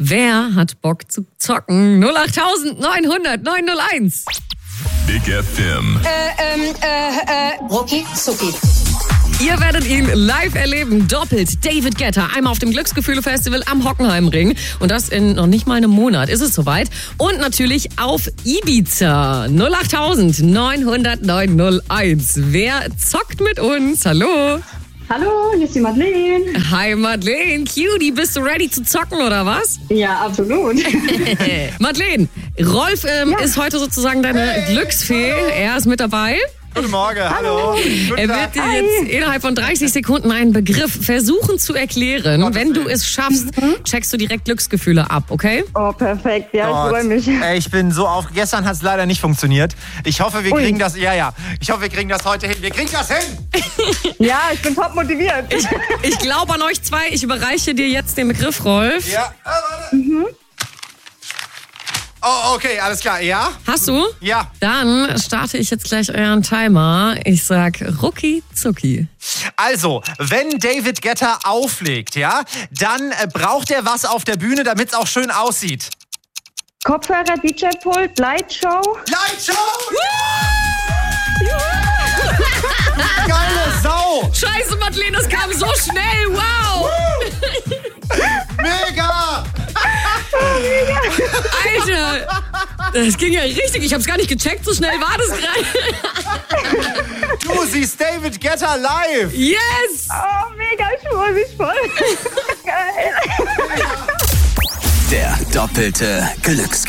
Wer hat Bock zu zocken? 08900 901. Big FM. Rucki Zucki. Ihr werdet ihn live erleben, doppelt. David Guetta, einmal auf dem Glücksgefühle-Festival am Hockenheimring. Und das in noch nicht mal einem Monat ist es soweit. Und natürlich auf Ibiza. 08000 900 901. Wer zockt mit uns? Hallo. Hallo, hier ist die Madeleine. Hi Madeleine, Cutie, bist du ready zu zocken oder was? Ja, absolut. Madeleine, Rolf ist heute sozusagen deine Glücksfee. Er ist mit dabei. Guten Morgen, hallo. Er wird dir jetzt innerhalb von 30 Sekunden einen Begriff versuchen zu erklären. Wenn du es schaffst, checkst du direkt Glücksgefühle ab, okay? Oh, perfekt. Ja, ich freue mich. Ey, ich bin so auf. Gestern hat es leider nicht funktioniert. Ich hoffe, wir kriegen das. Ich hoffe, wir kriegen das heute hin. Wir kriegen das hin! Ja, ich bin top motiviert. Ich glaube an euch zwei. Ich überreiche dir jetzt den Begriff, Rolf. Ja, warte. Oh, okay, alles klar. Ja? Hast du? Ja. Dann starte ich jetzt gleich euren Timer. Ich sag Rucki Zucki. Also, wenn David Guetta auflegt, ja, dann braucht er was auf der Bühne, damit es auch schön aussieht. Kopfhörer, DJ-Pult, Lightshow. Lightshow! Geile Sau! Scheiße, Madeleine, das kam so schnell. Wow! Mega! Alter, das ging ja richtig. Ich hab's gar nicht gecheckt, so schnell war das gerade. Du siehst David Guetta live! Yes! Oh, mega, ich freue mich voll. Geil. Der doppelte Glücksgriff.